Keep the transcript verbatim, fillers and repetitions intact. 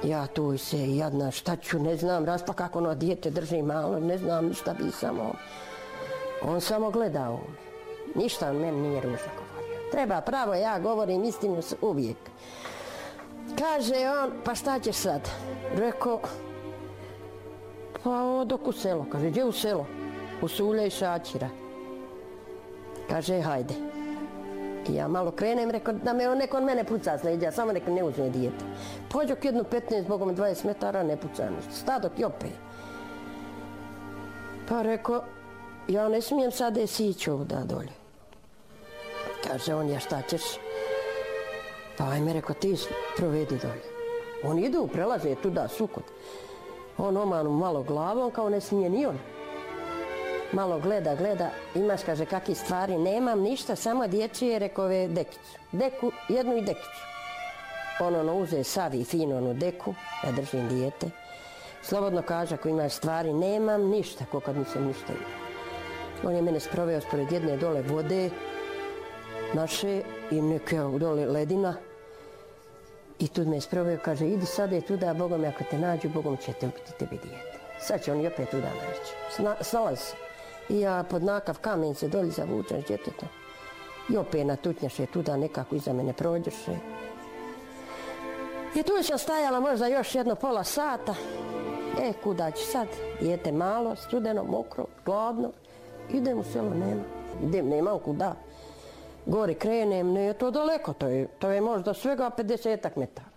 Ja tu se jadna, šta ću, ne znam, raspa kako ono dijete drži malo, ne znam ništa bi samo. On samo gledao me. Ništa on meni nije ružno govorio. Treba pravo, ja govorim istinu uvijek. Kaže on, pa šta ćeš sad? Rekao, pa dok u selo. Kaže, gdje u selo? U Sulja i Šačira. Kaže, hajde. I ja malo krenem, rekao da me neko od mene puca s leđa, samo neko ne uzme dijete. Pođok jednu petnaest, bogom dvadeset metara, ne puca ništa. Stadok i opet. Pa rekao, ja ne smijem sada je sići ovdje dolje. Kaže on, ja šta ćeš? Pa ajme, rekao, ti provedi dolje. On idu, prelaze tuda, sukot. On omanu malo glavom, kao ne smije ni on. Malo gleda, gleda, imaš, kaže, kakvi stvari, nemam ništa, samo dječije, rekao je dekicu. Deku, jednu i dekicu. On ono uze, savi fino onu deku, ja držim dijete. Slobodno kaže, ako imaš stvari, nemam ništa, ko kad nisam ništa imao. On je mene sproveo spored jedne dole vode, naše, i neke dole ledina. I tu me je sproveo, kaže, idi sada je tuda, Bogom, ako te nađu, Bogom će te upiti tebi dijete. Sad će on i opet tuda naći. Sna, snalazi se. I ja pod nakav kamen se dolje zavučem s djetetom. I opet natutnjaše tuda, nekako iza mene prođeše. I tu sam stajala možda još jedno pola sata. E, kuda ću sad? Dijete malo, studeno, mokro, gladno. Idem u selo, nema. Idem, nema kuda. Gori krenem, ne je to daleko, to je, to je možda svega pedesetak metara.